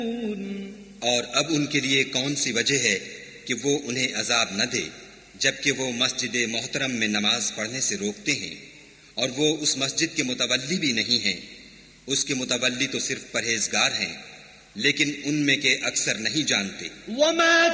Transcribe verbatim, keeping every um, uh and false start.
और अब उनके लिए कौन सी वजह है कि वो उन्हें अजाब न दे, जबकि वो मस्जिद मोहतरम में नमाज पढ़ने से रोकते हैं और वो उस मस्जिद के मुतवल्ली भी नहीं हैं। उसके मुतवल्ली तो सिर्फ परहेजगार हैं, लेकिन उनमें के अक्सर नहीं जानते।